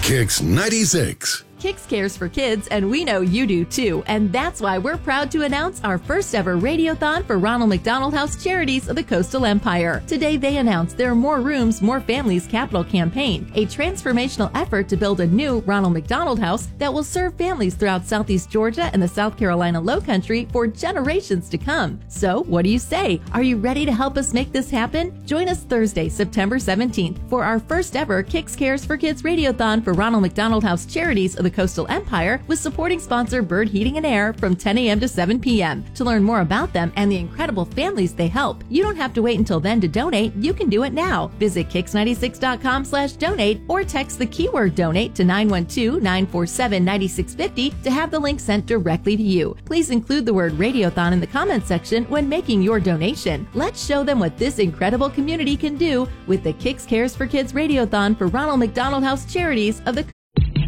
Kicks 96. Kicks cares for kids, and we know you do too. And that's why we're proud to announce our first ever Radiothon for Ronald McDonald House Charities of the Coastal Empire. Today they announced their More Rooms, More Families capital campaign, a transformational effort to build a new Ronald McDonald House that will serve families throughout Southeast Georgia and the South Carolina Lowcountry for generations to come. So what do you say? Are you ready to help us make this happen? Join us Thursday, September 17th for our first ever Kicks Cares for Kids Radiothon for Ronald McDonald House Charities of the Coastal Empire with supporting sponsor Bird Heating and Air from 10 a.m. to 7 p.m. To learn more about them and the incredible families they help, you don't have to wait until then to donate. You can do it now. Visit kicks96.com/donate or text the keyword donate to 912-947-9650 to have the link sent directly to you. Please include the word Radiothon in the comment section when making your donation. Let's show them what this incredible community can do with the Kicks Cares for Kids Radiothon for Ronald McDonald House Charities of the